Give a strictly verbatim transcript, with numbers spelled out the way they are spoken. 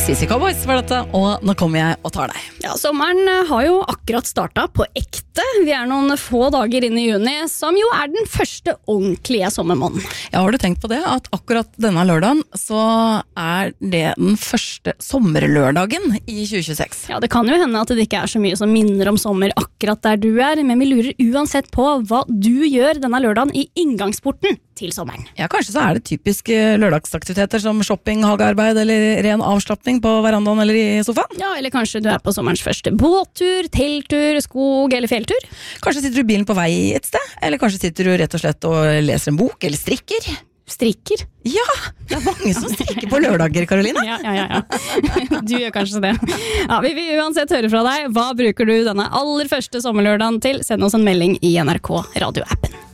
Sissy Cowboys var dette, og nå kommer jeg og tar deg. Ja, sommeren har jo akkurat startet på ekte. Vi er noen få dager inn i juni, som jo er den første ordentlige sommermåneden. Ja, har du tenkt på det? At akkurat denne lørdagen så er det den første sommerlørdagen i tjue tjueseks. Ja, det kan jo hende at det ikke er så mye som minner om sommer akkurat der du er, men vi lurer uansett på hva du gjør denne lørdagen i inngangsporten til sommeren. Ja, kanskje så er det typiske lørdagsaktiviteter som shopping, hagearbeid eller ren avslappning på verandaen eller i sofaen. Ja, eller kanskje du er på sommerens første båttur, telttur, skog eller fjelltur. Kanskje sitter du i bilen på vei et sted, eller kanskje sitter du rett og slett og leser en bok eller strikker. Strikker? Ja, det er mange som strikker på lørdager, Karoline. Ja, ja, ja, ja. Du gjør kanskje det. Ja, vi vil uansett høre fra deg. Hva bruker du denne aller første sommerlørdagen til? Send oss en melding i N R K Radio-appen.